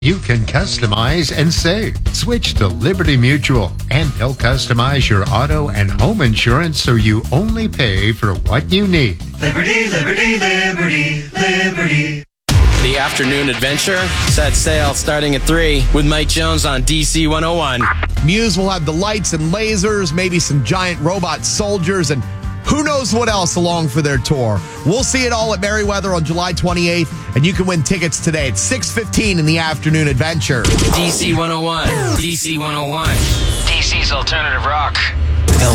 You can customize and save. Switch to Liberty Mutual, and they'll customize your auto and home insurance so you only pay for what you need. Liberty, liberty, liberty, liberty. The afternoon adventure set sail starting at 3 with Mike Jones on DC 101. Muse will have the lights and lasers, maybe some giant robot soldiers, and who knows what else along for their tour. We'll see it all at Merriweather on July 28th, and you can win tickets today at 6:15 in the afternoon adventure. DC 101. DC 101. DC's alternative rock.